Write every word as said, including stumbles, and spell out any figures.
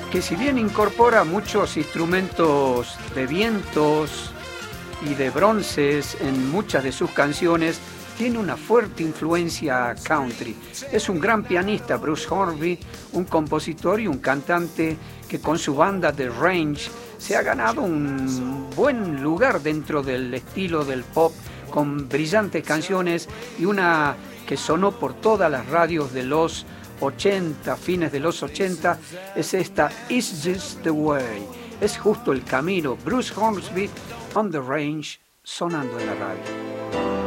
que si bien incorpora muchos instrumentos de vientos y de bronces en muchas de sus canciones, tiene una fuerte influencia country. Es un gran pianista, Bruce Hornsby, un compositor y un cantante que con su banda The Range se ha ganado un buen lugar dentro del estilo del pop, con brillantes canciones y una que sonó por todas las radios de los ochenta, fines de los ochenta, es esta It's Just the Way. Es justo el camino. Bruce Hornsby on The Range, sonando en la radio.